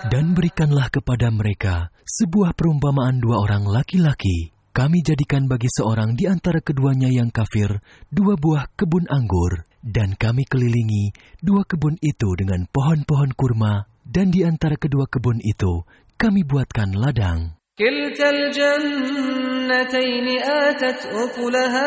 Dan berikanlah kepada mereka sebuah perumpamaan dua orang laki-laki. Kami jadikan bagi seorang di antara keduanya yang kafir 2 buah kebun anggur, dan kami kelilingi 2 kebun itu dengan pohon-pohon kurma, dan di antara kedua kebun itu kami buatkan ladang. كلتا الجنتين آتت أكلها